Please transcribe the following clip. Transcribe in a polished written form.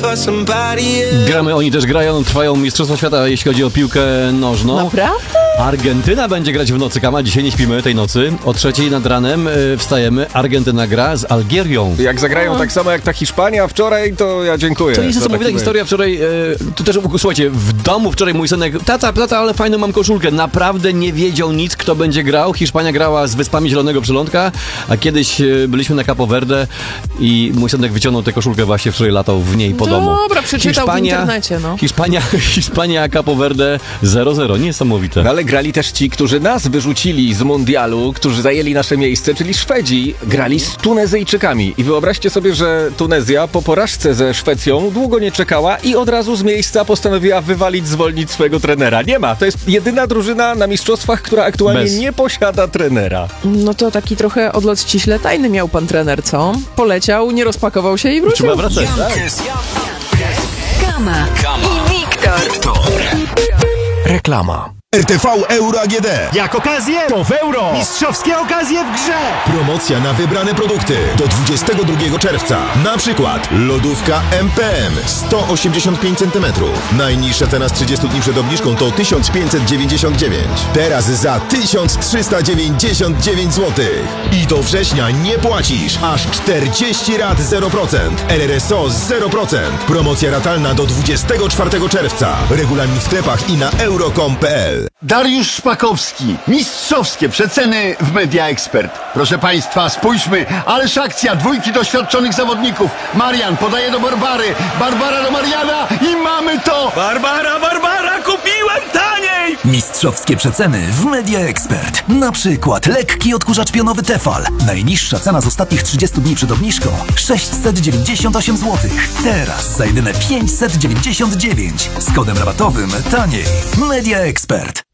Gramy, oni też grają, trwają Mistrzostwa Świata, jeśli chodzi o piłkę nożną. Naprawdę? Argentyna będzie grać w nocy, Kama. Dzisiaj nie śpimy tej nocy. O 3:00 nad ranem wstajemy. Argentyna gra z Algierią. Jak zagrają tak samo jak ta Hiszpania wczoraj, to ja dziękuję. To jest niesamowita historia wczoraj. Tu też, słuchajcie, w domu wczoraj mój synek, tata, ale fajną mam koszulkę. Naprawdę nie wiedział nic, kto będzie grał. Hiszpania grała z Wyspami Zielonego Przylądka, a kiedyś byliśmy na Capo Verde i mój synek wyciągnął tę koszulkę, właśnie wczoraj latał w niej po domu. Dobra, przeczytał w internecie, no. Hiszpania, Capo Verde 0-0. Niesamowite. No, ale grali też ci, którzy nas wyrzucili z mundialu, którzy zajęli nasze miejsce, czyli Szwedzi, grali z Tunezyjczykami. I wyobraźcie sobie, że Tunezja po porażce ze Szwecją długo nie czekała i od razu z miejsca postanowiła zwolnić swojego trenera. Nie ma. To jest jedyna drużyna na mistrzostwach, która aktualnie nie posiada trenera. No to taki trochę odlot ściśle tajny miał pan trener, co? Poleciał, nie rozpakował się i wrócił. Trzeba wracać, tak? Kama i Wiktor. Reklama. RTV Euro AGD. Jak okazję, to w euro. Mistrzowskie okazje w grze. Promocja na wybrane produkty do 22 czerwca. Na przykład lodówka MPM 185 cm. Najniższa cena z 30 dni przed obniżką to 1599. Teraz za 1399 zł. I do września nie płacisz. Aż 40 rat 0%. RRSO 0%. Promocja ratalna do 24 czerwca. Regulamin w sklepach i na euro.com.pl. Dariusz Szpakowski. Mistrzowskie przeceny w Media Expert. Proszę Państwa, spójrzmy. Ależ akcja, dwójki doświadczonych zawodników. Marian podaje do Barbary. Barbara do Mariana i mamy to! Barbara, kupiłem taniej! Mistrzowskie przeceny w Media Expert. Na przykład lekki odkurzacz pionowy Tefal. Najniższa cena z ostatnich 30 dni przed obniżką 698 zł. Teraz za jedyne 599. Z kodem rabatowym taniej. Media Expert.